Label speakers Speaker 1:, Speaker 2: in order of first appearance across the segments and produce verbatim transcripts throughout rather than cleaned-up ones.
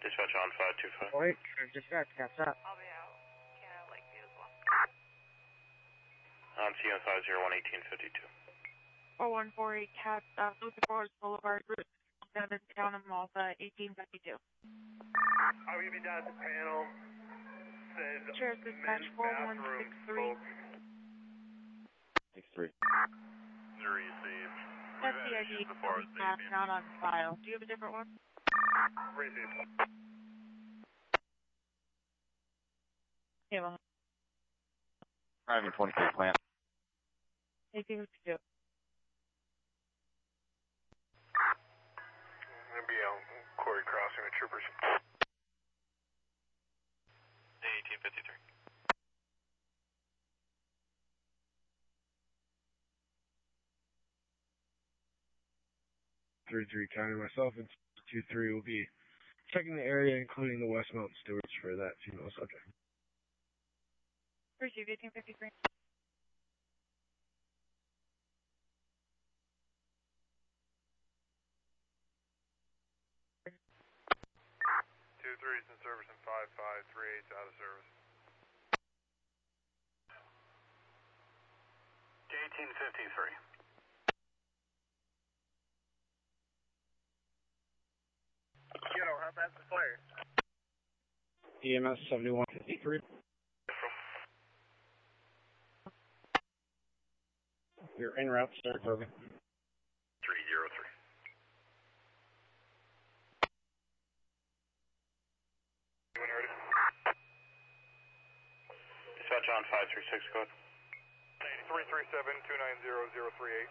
Speaker 1: Dispatch on five two five.
Speaker 2: Wait, dispatch, catch up.
Speaker 3: I'll be out. Canada Lakeview as well.
Speaker 1: On C M five zero one eighteen fifty-two.
Speaker 3: four one four eight Cat, uh, Luther Forest Boulevard, Route seven, Town of Malta, eighteen fifty-two.
Speaker 4: I will be down at the panel. Says
Speaker 3: Cheers, dispatch
Speaker 4: men's
Speaker 3: four one
Speaker 4: bathroom
Speaker 3: six three.
Speaker 2: six three.
Speaker 4: Received.
Speaker 3: That's the I D coming back, not on file. Do you have a different one?
Speaker 4: Received.
Speaker 3: Yeah, well,
Speaker 2: Driving twenty-three plant.
Speaker 3: eighteen fifty-two.
Speaker 4: N B L, Corey Crossing with troopers.
Speaker 1: eighteen fifty-three.
Speaker 5: thirty-three County, myself and two three will be checking the area, including the West Mountain stewards for that female subject.
Speaker 3: Receive eighteen fifty-three.
Speaker 4: Two threes in service and five five three eights out of service.
Speaker 1: eighteen fifty-three.
Speaker 4: Kiddo, how bad's the fire?
Speaker 5: E M S seventy-one fifty-three. You're en route, sir. Okay.
Speaker 1: three zero three.
Speaker 4: Anyone heard it?
Speaker 1: Dispatch on five three six, go ahead.
Speaker 4: three three seven two nine zero zero three eight.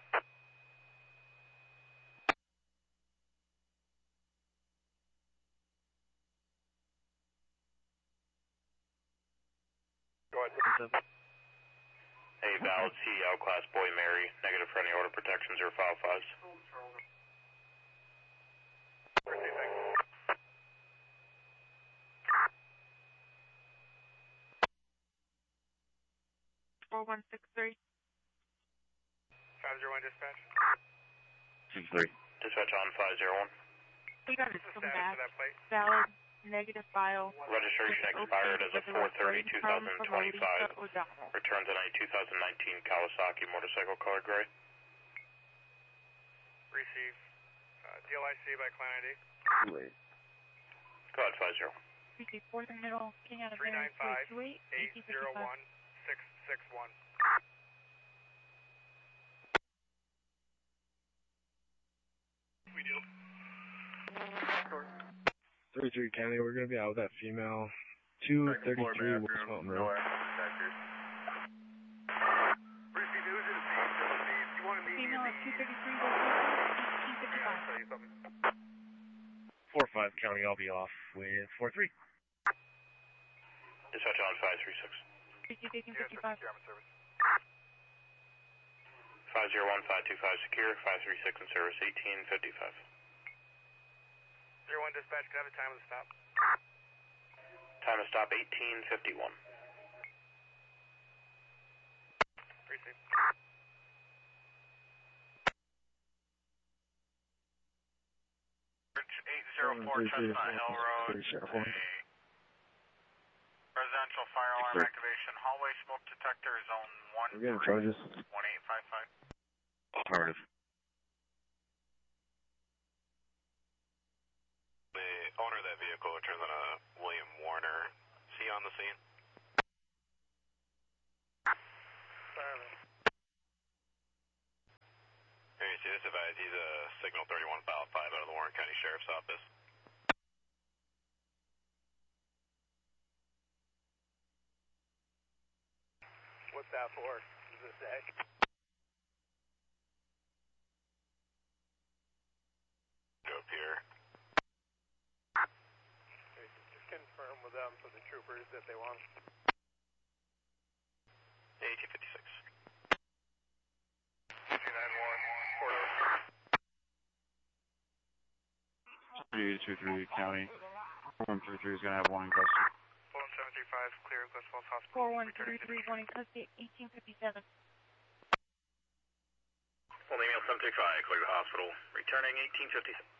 Speaker 4: Go ahead.
Speaker 1: Hey, valid C L class boy Mary, negative for any order protection zero five fives.
Speaker 4: Received, thanks.
Speaker 3: four one six three.
Speaker 4: five zero one dispatch.
Speaker 5: six three.
Speaker 1: Dispatch on five zero one.
Speaker 3: We got to
Speaker 4: What's the
Speaker 3: come
Speaker 4: status
Speaker 3: back.
Speaker 4: of that plate?
Speaker 3: Valid, negative file.
Speaker 1: Registration expired as of four thirty two thousand twenty-five. Returns on a two thousand nineteen Kawasaki motorcycle color gray.
Speaker 4: Receive. Uh, D L I C by client I D.
Speaker 5: Wait.
Speaker 1: Go ahead, five zero.
Speaker 3: Receive fourth and middle, King out of
Speaker 4: three nine five
Speaker 3: two eight,
Speaker 4: eight
Speaker 3: eighteen
Speaker 4: zero
Speaker 3: fifty-five.
Speaker 4: one six six one. We do.
Speaker 5: thirty-three County, we're going to be out with that female. two thirty-three West Mountain Road.
Speaker 4: Receive, who's in the scene? You want to meet
Speaker 3: Female
Speaker 4: me
Speaker 3: of
Speaker 4: at
Speaker 3: two
Speaker 4: the...
Speaker 3: thirty-three, eighteen
Speaker 4: I
Speaker 3: fifty-five.
Speaker 4: gotta tell you something.
Speaker 5: four five County, I'll be off with four three.
Speaker 1: Dispatch on five three six.
Speaker 3: Receive eighteen
Speaker 4: Yes, sir.
Speaker 3: fifty-five.
Speaker 4: Secure, I'm in service.
Speaker 1: five zero one five two five secure, five three six in service, eighteen fifty-five.
Speaker 4: zero one dispatch, can I have the time of the stop?
Speaker 1: Time of stop eighteen fifty-one.
Speaker 4: Receive.
Speaker 1: eight zero four Chestnut Hill Road. Residential fire alarm activation, hallway smoke detector, zone one
Speaker 5: We're getting charges.
Speaker 1: one eight five five.
Speaker 5: Affirmative.
Speaker 1: The owner of that vehicle returns on a William Warner. Is he on the scene? Hey, see this advice, he's a signal thirty-one file five out of the Warren County Sheriff's Office.
Speaker 4: What's that for? Does it say?
Speaker 1: Go up here.
Speaker 4: Okay, just confirm with them for the troopers that they want.
Speaker 1: eighteen fifty-six.
Speaker 4: two nine one, Port
Speaker 5: three two three County. one three three is going to have one in custody.
Speaker 4: one seven three five, clear Glen Falls Hospital.
Speaker 3: four one three three, one in custody, eighteen fifty-seven.
Speaker 1: Well, email seven three five, clear the hospital. Returning eighteen fifty-seven.